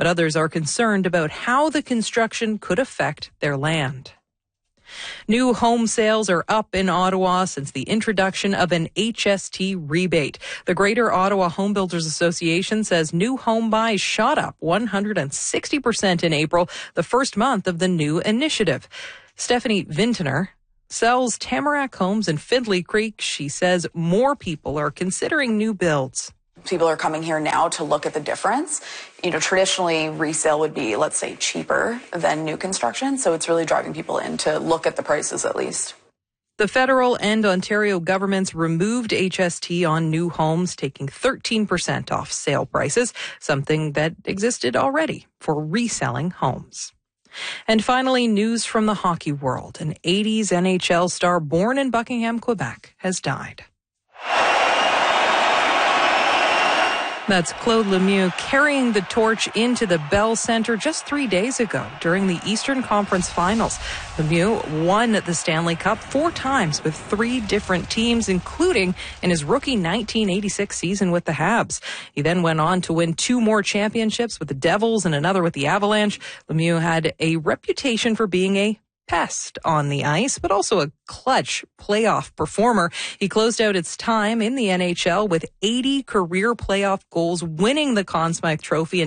but others are concerned about how the construction could affect their land. New home sales are up in Ottawa since the introduction of an HST rebate. The Greater Ottawa Home Builders Association says new home buys shot up 160% in April, the first month of the new initiative. Stephanie Vintner sells Tamarack homes in Findlay Creek. She says more people are considering new builds. People are coming here now to look at the difference. Traditionally resale would be, let's say, cheaper than new construction. So it's really driving people in to look at the prices at least. The federal and Ontario governments removed HST on new homes, taking 13% off sale prices, something that existed already for reselling homes. And finally, news from the hockey world. An 80s NHL star born in Buckingham, Quebec, has died. That's Claude Lemieux carrying the torch into the Bell Centre just 3 days ago during the Eastern Conference Finals. Lemieux won the Stanley Cup 4 times with 3 different teams, including in his rookie 1986 season with the Habs. He then went on to win 2 more championships with the Devils and another with the Avalanche. Lemieux had a reputation for being a pest on the ice, but also a clutch playoff performer. He closed out its time in the NHL with 80 career playoff goals, winning the Conn Smythe Trophy in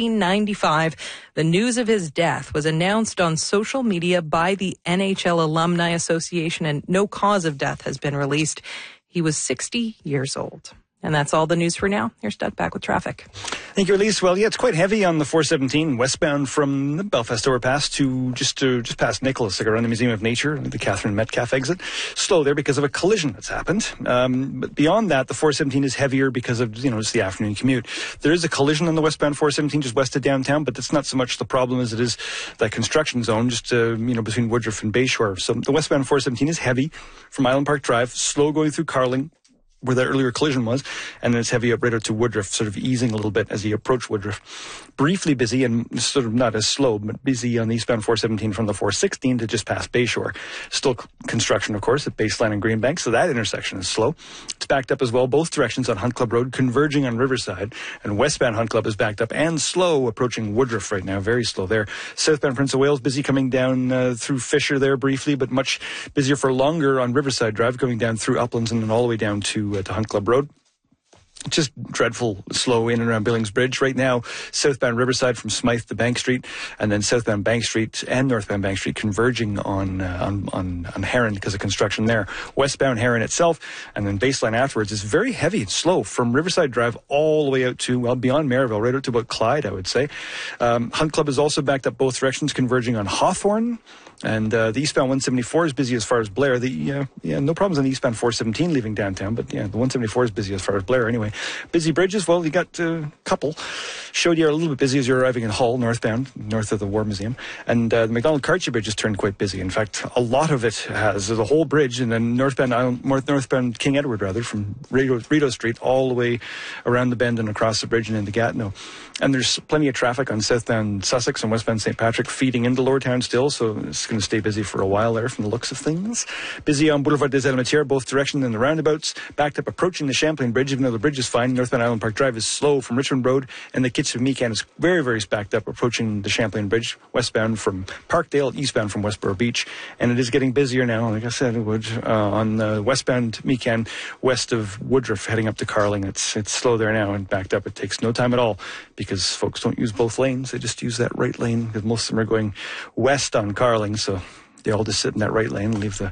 1995. The news of his death was announced on social media by the NHL Alumni Association, and no cause of death has been released. He was 60 years old. And that's all the news for now. Here's Doug back with traffic. Thank you, Elise. Well, yeah, it's quite heavy on the 417 westbound from the Belfast overpass to just past Nicholas, like around the Museum of Nature, the Catherine Metcalfe exit. Slow there because of a collision that's happened. But beyond that, the 417 is heavier because of, just the afternoon commute. There is a collision on the westbound 417 just west of downtown, but that's not so much the problem as it is that construction zone just, between Woodruff and Bayshore. So the westbound 417 is heavy from Island Park Drive, slow going through Carling, where that earlier collision was, and then it's heavy up right out to Woodruff, sort of easing a little bit as you approach Woodruff. Briefly busy and sort of not as slow, but busy on the eastbound 417 from the 416 to just past Bayshore. Still construction, of course, at Baseline and Greenbank, so that intersection is slow. It's backed up as well, both directions on Hunt Club Road, converging on Riverside, and westbound Hunt Club is backed up and slow approaching Woodruff right now, very slow there. Southbound Prince of Wales, busy coming down through Fisher there briefly, but much busier for longer on Riverside Drive, going down through Uplands and then all the way down to Hunt Club Road. Just dreadful slow in and around Billings Bridge right now. Southbound Riverside from Smythe to Bank Street, and then southbound Bank Street and northbound Bank Street converging on Heron because of construction there. Westbound Heron itself, and then Baseline afterwards is very heavy and slow from Riverside Drive all the way out to, beyond Maryville, right out to about Clyde, I would say. Hunt Club is also backed up both directions, converging on Hawthorne. And the eastbound 174 is busy as far as Blair. No problems on the eastbound 417 leaving downtown, but the 174 is busy as far as Blair anyway. Busy bridges, well, you got a couple. Showed you a little bit busy as you're arriving in Hull, northbound, north of the War Museum. And the McDonald-Cartier Bridge has turned quite busy. In fact, a lot of it has the whole bridge, and then northbound King Edward, from Rideau Street all the way around the bend and across the bridge and into Gatineau. And there's plenty of traffic on southbound Sussex and westbound St. Patrick feeding into Lower Town still, so it's going to stay busy for a while there from the looks of things. Busy on Boulevard des Elementaires, both directions and the roundabouts. Backed up approaching the Champlain Bridge, even though the bridge is fine. Northbound Island Park Drive is slow from Richmond Road, and the Kitchener-Meekan is very, very backed up approaching the Champlain Bridge, westbound from Parkdale, eastbound from Westboro Beach. And it is getting busier now, like I said it would, on the westbound Meekan, west of Woodruff, heading up to Carling. It's slow there now and backed up. It takes no time at all because folks don't use both lanes. They just use that right lane because most of them are going west on Carling, so they all just sit in that right lane and leave the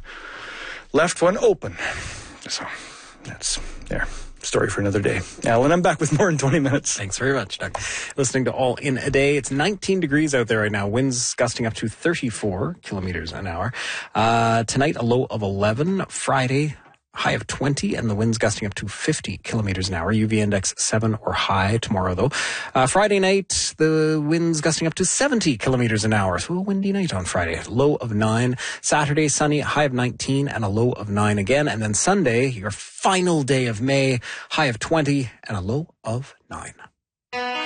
left one open. So that's there. Story for another day. Alan, I'm back with more in 20 minutes. Thanks very much, Doug. Listening to All in a Day. It's 19 degrees out there right now. Winds gusting up to 34 kilometers an hour. Tonight, a low of 11. Friday, high of 20, and the winds gusting up to 50 kilometers an hour. UV index 7 or high tomorrow, though. Friday night, the winds gusting up to 70 kilometers an hour. So a windy night on Friday. Low of 9. Saturday, sunny, high of 19 and a low of 9 again. And then Sunday, your final day of May, high of 20 and a low of 9.